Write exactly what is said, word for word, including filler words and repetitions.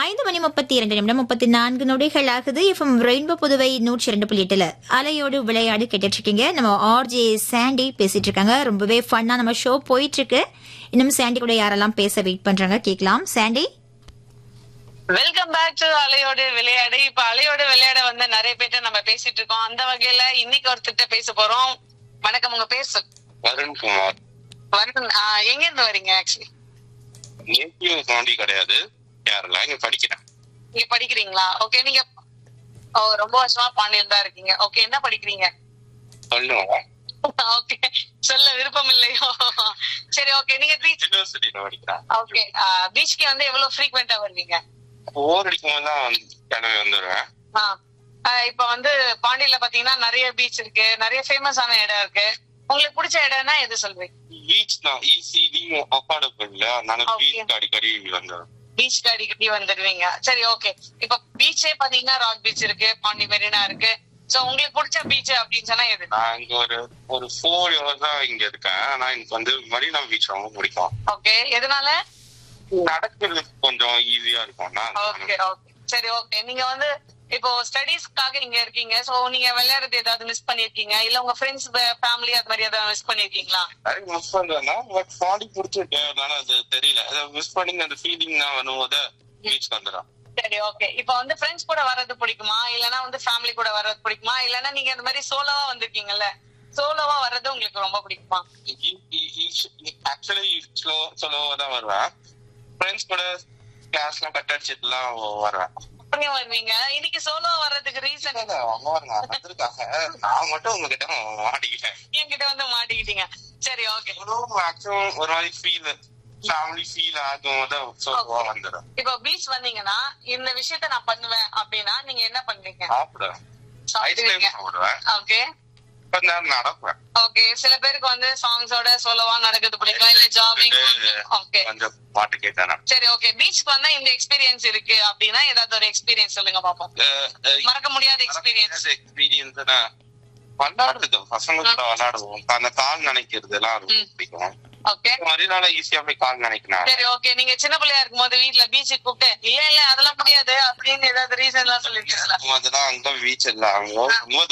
ஐந்து மணி முப்பத்தி இரண்டு நிமிடம் முப்பத்தி நான்கு நொடிகள் ஆகுது. எஃப்எம் ரெயின்போ புதுவை நூற்றி இரண்டு புள்ளி எட்டுல அலையோடு விளையாடு கேட்டுட்டு இருக்கீங்க. நம்ம ஆர்ஜே சாண்டி பேசிட்டு இருக்காங்க. ரொம்பவே ஃபன்னா நம்ம ஷோ போயிட்டு இருக்கு. இன்னும் சாண்டி கூட யாரெல்லாம் பேச வெயிட் பண்றாங்க கேட்கலாம். சாண்டி, வெல்கம் பேக் டு அலையோடு விளையாடு. இப்ப அலையோடு விளையாட வந்து நிறைய பேர்ட்ட நம்ம பேசிட்டு இருக்கோம். அந்த வகையில இன்னைக்கு ஒருத்தர்கிட்ட பேச போறோம். வணக்கம், உங்க பேர் சொல். வருண்குமார். வருண், எங்க இருந்து வரீங்க? ஆக்சுவலி நேட்டிவ் பாண்டி கிடையாது, கேரளா. இங்க படிக்கிறேன். நீங்க படிக்கிறீங்களா? ஓகே. நீங்க ஓ ரொம்ப வருஷமா பாண்டியில் தான் இருக்கீங்க. ஓகே, என்ன படிக்கிறீங்க? சொல்லுங்க. ஓகே, சொல்ல விருப்பம் இல்லையோ? சரி, ஓகே. நீங்க பீச் யூனிவர்சிட்டியில படிக்கிறேன். ஓகே, பீச்க்கு வந்து எவ்வளவு ஃப்ரீக்வெண்டா வருவீங்க? போர் அடிக்கும் போது தான் கிளம்பி வந்துடுவேன். இப்ப வந்து பாண்டியில பாத்தீங்கன்னா நிறைய பீச் இருக்கு, நிறைய ஃபேமஸான இடம் இருக்கு. உங்களுக்கு பிடிச்ச இடம்னா எது சொல்றீங்க? பீச் தான் ஈஸிலி அஃபோர்டபிள் இல்ல, அதனால பீச் அடிக்கடி வந்துடும். பீச் அடிக்கடி வந்துடுவீங்க. சரி, ஓகே. இப்ப பீச்சே பாத்தீங்கன்னா ராக் பீச் இருக்கு, பாண்டி மெரினா இருக்கு. சோ உங்களுக்கு பிடிச்ச பீச் அப்படின்னு சொன்னா எது? நான் இங்க ஒரு ஒரு ஃபோர் இயர்ஸ் தான் இங்க இருக்கேன். ஆனா எனக்கு வந்து மெரினா பீச் ரொம்ப பிடிக்கும். ஓகே, எதனால? நடக்கிறது கொஞ்சம் ஈஸியா இருக்கும்னா. ஓகே ஓகே சரி, ஓகே. நீங்க வந்து இப்போ ஸ்டடீஸ்க்காக இங்க இருக்கீங்க. சோ நீங்க விளையாடுறது ஏதாவது மிஸ் பண்ணிருக்கீங்க, இல்ல உங்க ஃப்ரெண்ட்ஸ் ஃபேமிலி அது மாதிரி ஏதாவது மிஸ் பண்ணிருக்கீங்களா? மிஸ் பண்றேன்னா பட் பாடி பிடிச்சிருக்கு, அதனால அது தெரியல. மிஸ் பண்ணி அந்த ஃபீலிங் தான் வரும்போது பீச் வந்துடும். சரி, ஓகே. இப்ப வந்து ஃப்ரெண்ட்ஸ் கூட வர்றது பிடிக்குமா, இல்லனா வந்து ஃபேமிலி கூட வர்றது பிடிக்குமா, இல்லனா நீங்க இந்த மாதிரி சோலோவா வந்திருக்கீங்கல்ல, சோலோவா வர்றது உங்களுக்கு ரொம்ப பிடிக்குமா? ஆக்சுவலி ஸ்லோ சோலோவா தான் வருவேன். ஃப்ரெண்ட்ஸ் கூட கிளாஸ்லாம் கட் அடிச்சிட்டுலாம் வருவேன். அப்படியும் வருவீங்க. இன்னைக்கு சோலோவா வர்றதுக்கு ரீசன் வந்திருக்காங்க, நான் மட்டும் உங்ககிட்ட மாட்டிக்கிட்டேன். என்கிட்ட வந்து மாட்டிக்கிட்டீங்க. சரி, ஓகே. மேக்ஸிமம் ஒரு மாதிரி ஃபீல் ஃபேமிலி ஃபீல் ஆகும் போது சோலோவா வந்துடும். இப்போ பீச் வந்தீங்கன்னா இந்த விஷயத்த நான் பண்ணுவேன் அப்படின்னா நீங்க என்ன பண்ணுவீங்க? சாப்பிடுவேன், ஐஸ்கிரீம் சாப்பிடுவேன். ஓகே, கொஞ்ச நேரம் நடப்பேன். ஓகே. சில பேருக்கு வந்து சாங்ஸோட சோலோவா நடக்கிறது பிடிக்கும், இல்ல ஜாகிங். ஓகே, கொஞ்சம் பாட்டு கேட்டானா. சரி, ஓகே. பீச்சுக்கு வந்தா இந்த எக்ஸ்பீரியன்ஸ் இருக்கு அப்படின்னா ஏதாவது ஒரு எக்ஸ்பீரியன்ஸ் சொல்லுங்க பாப்போம். மறக்க முடியாத எக்ஸ்பீரியன்ஸ். எக்ஸ்பீரியன்ஸ்னா விளையாடுறது, பசங்க கூட விளையாடுவோம். அந்த கால் நினைக்கிறது எல்லாம் ரொம்ப பிடிக்கும். ஓகே, மறுநாள் ஈஸியா போய் கால் நினைக்கணும். சரி, ஓகே. நீங்க சின்ன பிள்ளையா இருக்கும் போது வீட்டுல பீச்சுக்கு கூப்பிட்டு இல்ல இல்ல அதெல்லாம் முடியாது அப்படின்னு ஏதாவது ரீசன் எல்லாம் சொல்லிருக்கீங்களா? அதெல்லாம் அங்க பீச் இல்ல, அங்க ரொம்ப